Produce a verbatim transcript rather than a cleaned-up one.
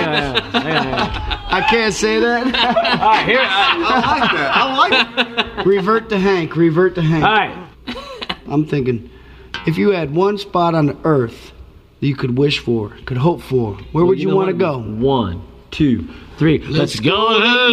yeah, yeah, yeah. I can't say that. All right, here. I like that. I like it. Revert to Hank. Revert to Hank. All right. I'm thinking, if you had one spot on the earth that you could wish for, could hope for, where Well, would you, know want to what? go? One, two, three. Let's, Let's go.